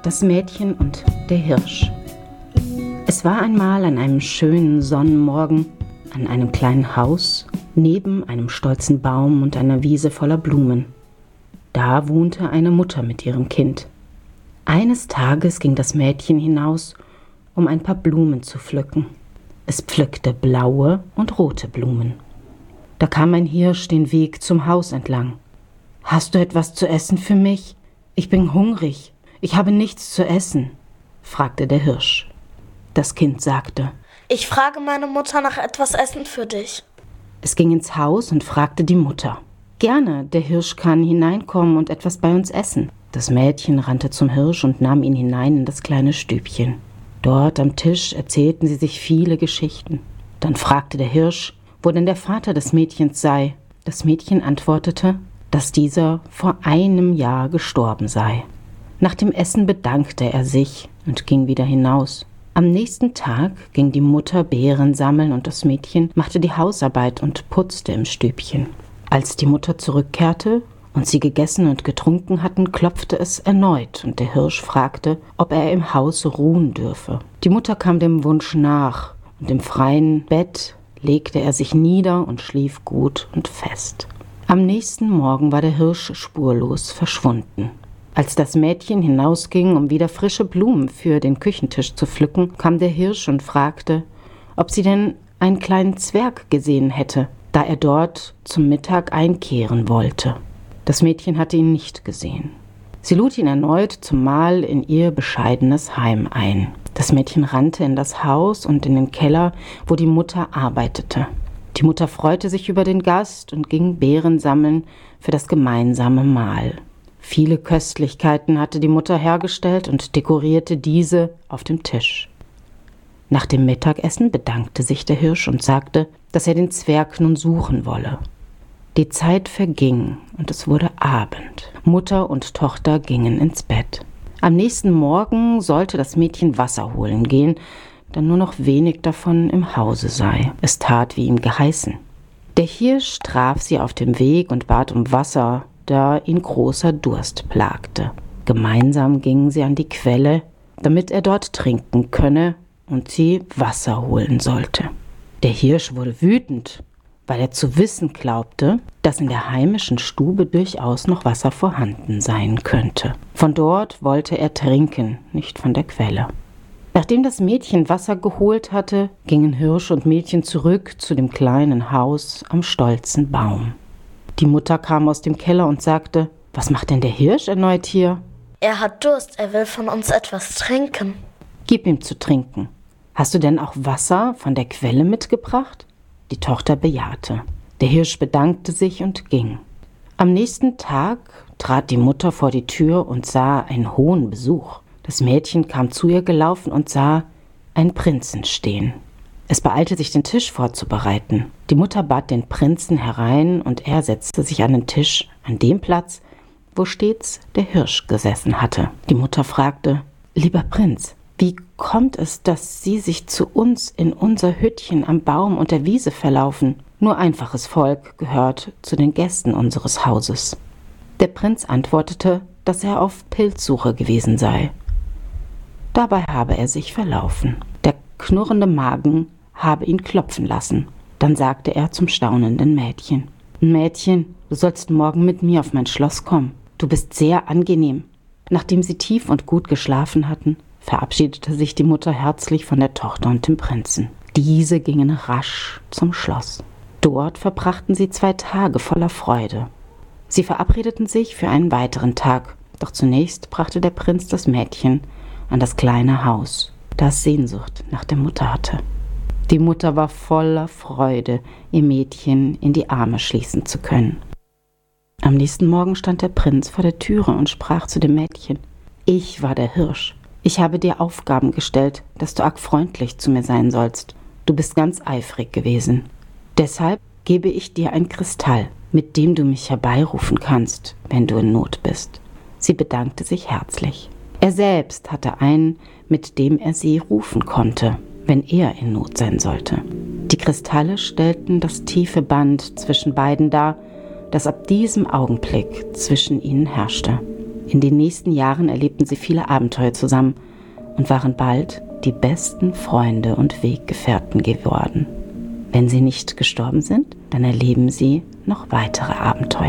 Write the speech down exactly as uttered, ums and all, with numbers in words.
Das Mädchen und der Hirsch. Es war einmal an einem schönen Sonnenmorgen an einem kleinen Haus neben einem stolzen Baum und einer Wiese voller Blumen. Da wohnte eine Mutter mit ihrem Kind. Eines Tages ging das Mädchen hinaus, um ein paar Blumen zu pflücken. Es pflückte blaue und rote Blumen. Da kam ein Hirsch den Weg zum Haus entlang. »Hast du etwas zu essen für mich? Ich bin hungrig. Ich habe nichts zu essen«, fragte der Hirsch. Das Kind sagte: »Ich frage meine Mutter nach etwas Essen für dich.« Es ging ins Haus und fragte die Mutter. »Gerne, der Hirsch kann hineinkommen und etwas bei uns essen.« Das Mädchen rannte zum Hirsch und nahm ihn hinein in das kleine Stübchen. Dort am Tisch erzählten sie sich viele Geschichten. Dann fragte der Hirsch, wo denn der Vater des Mädchens sei. Das Mädchen antwortete, dass dieser vor einem Jahr gestorben sei. Nach dem Essen bedankte er sich und ging wieder hinaus. Am nächsten Tag ging die Mutter Beeren sammeln und das Mädchen machte die Hausarbeit und putzte im Stübchen. Als die Mutter zurückkehrte und sie gegessen und getrunken hatten, klopfte es erneut und der Hirsch fragte, ob er im Haus ruhen dürfe. Die Mutter kam dem Wunsch nach und im freien Bett legte er sich nieder und schlief gut und fest. Am nächsten Morgen war der Hirsch spurlos verschwunden. Als das Mädchen hinausging, um wieder frische Blumen für den Küchentisch zu pflücken, kam der Hirsch und fragte, ob sie denn einen kleinen Zwerg gesehen hätte, da er dort zum Mittag einkehren wollte. Das Mädchen hatte ihn nicht gesehen. Sie lud ihn erneut zum Mahl in ihr bescheidenes Heim ein. Das Mädchen rannte in das Haus und in den Keller, wo die Mutter arbeitete. Die Mutter freute sich über den Gast und ging Beeren sammeln für das gemeinsame Mahl. Viele Köstlichkeiten hatte die Mutter hergestellt und dekorierte diese auf dem Tisch. Nach dem Mittagessen bedankte sich der Hirsch und sagte, dass er den Zwerg nun suchen wolle. Die Zeit verging und es wurde Abend. Mutter und Tochter gingen ins Bett. Am nächsten Morgen sollte das Mädchen Wasser holen gehen, da nur noch wenig davon im Hause sei. Es tat, wie ihm geheißen. Der Hirsch traf sie auf dem Weg und bat um Wasser, da ihn großer Durst plagte. Gemeinsam gingen sie an die Quelle, damit er dort trinken könne und sie Wasser holen sollte. Der Hirsch wurde wütend, weil er zu wissen glaubte, dass in der heimischen Stube durchaus noch Wasser vorhanden sein könnte. Von dort wollte er trinken, nicht von der Quelle. Nachdem das Mädchen Wasser geholt hatte, gingen Hirsch und Mädchen zurück zu dem kleinen Haus am stolzen Baum. Die Mutter kam aus dem Keller und sagte, »Was macht denn der Hirsch erneut hier?« »Er hat Durst, er will von uns etwas trinken.« »Gib ihm zu trinken. Hast du denn auch Wasser von der Quelle mitgebracht?« Die Tochter bejahte. Der Hirsch bedankte sich und ging. Am nächsten Tag trat die Mutter vor die Tür und sah einen hohen Besuch. Das Mädchen kam zu ihr gelaufen und sah einen Prinzen stehen. Es beeilte sich, den Tisch vorzubereiten. Die Mutter bat den Prinzen herein und er setzte sich an den Tisch, an dem Platz, wo stets der Hirsch gesessen hatte. Die Mutter fragte, »Lieber Prinz, wie kommt es, dass Sie sich zu uns in unser Hüttchen am Baum und der Wiese verlaufen? Nur einfaches Volk gehört zu den Gästen unseres Hauses.« Der Prinz antwortete, dass er auf Pilzsuche gewesen sei. Dabei habe er sich verlaufen. Der knurrende Magen habe ihn klopfen lassen. Dann sagte er zum staunenden Mädchen, »Mädchen, du sollst morgen mit mir auf mein Schloss kommen. Du bist sehr angenehm.« Nachdem sie tief und gut geschlafen hatten, verabschiedete sich die Mutter herzlich von der Tochter und dem Prinzen. Diese gingen rasch zum Schloss. Dort verbrachten sie zwei Tage voller Freude. Sie verabredeten sich für einen weiteren Tag, doch zunächst brachte der Prinz das Mädchen an das kleine Haus, das Sehnsucht nach der Mutter hatte. Die Mutter war voller Freude, ihr Mädchen in die Arme schließen zu können. Am nächsten Morgen stand der Prinz vor der Türe und sprach zu dem Mädchen, »Ich war der Hirsch. Ich habe dir Aufgaben gestellt, dass du arg freundlich zu mir sein sollst. Du bist ganz eifrig gewesen. Deshalb gebe ich dir ein Kristall, mit dem du mich herbeirufen kannst, wenn du in Not bist.« Sie bedankte sich herzlich. Er selbst hatte einen, mit dem er sie rufen konnte, wenn er in Not sein sollte. Die Kristalle stellten das tiefe Band zwischen beiden dar, das ab diesem Augenblick zwischen ihnen herrschte. In den nächsten Jahren erlebten sie viele Abenteuer zusammen und waren bald die besten Freunde und Weggefährten geworden. Wenn sie nicht gestorben sind, dann erleben sie noch weitere Abenteuer.